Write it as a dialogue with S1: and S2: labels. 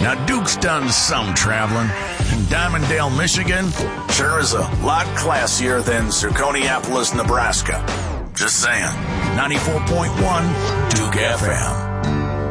S1: Now, Duke's done some traveling. And Diamonddale, Michigan sure is a lot classier than Zirconiapolis, Nebraska. Just saying. 94.1 Duke FM.